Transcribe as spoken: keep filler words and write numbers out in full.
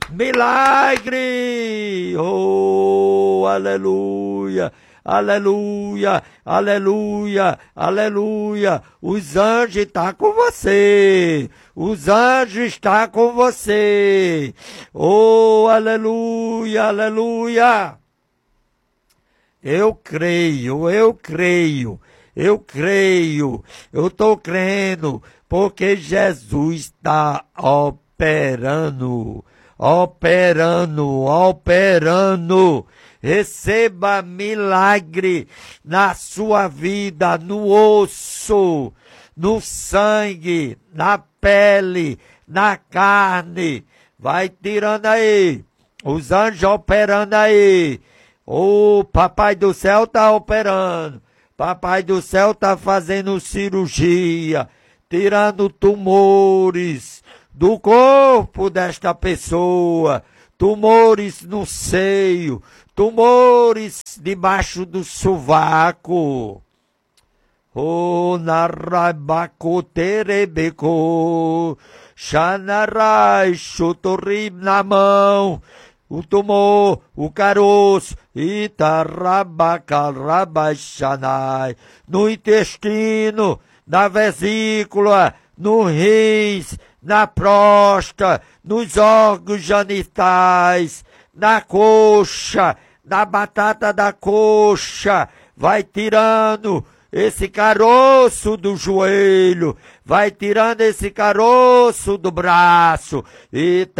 milagre! Oh, aleluia! Aleluia, aleluia, aleluia. Os anjos estão com você. Os anjos estão com você. Oh, aleluia, aleluia. Eu creio, eu creio, eu creio. Eu estou crendo porque Jesus está operando, operando, operando. Receba milagre na sua vida, no osso, no sangue, na pele, na carne. Vai tirando aí, os anjos operando aí. O Papai do Céu está operando. Papai do Céu está fazendo cirurgia, tirando tumores do corpo desta pessoa. Tumores no seio, tumores debaixo do sovaco. Oh, narabacoterebeco, xanarai, chutorim na mão, o tumor, o caroço, itarabacarabaixanai, no intestino, na vesícula, no rins, na próstata, nos órgãos genitais, na coxa, na batata da coxa, vai tirando esse caroço do joelho, vai tirando esse caroço do braço, e